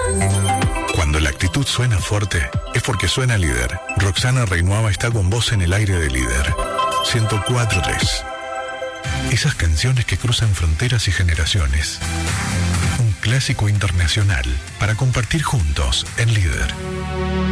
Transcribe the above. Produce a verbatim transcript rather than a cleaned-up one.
Cuando la actitud suena fuerte, es porque suena líder. Roxana Reinuava está con vos en el aire de líder. ciento cuatro punto tres. Esas canciones que cruzan fronteras y generaciones. Un clásico internacional para compartir juntos en líder.